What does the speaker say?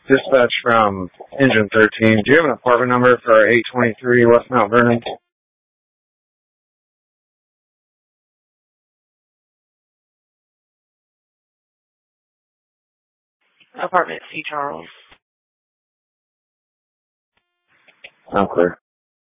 Dispatch from Engine 13. Do you have an apartment number for 823 West Mount Vernon? Apartment C, Charles. I'm clear.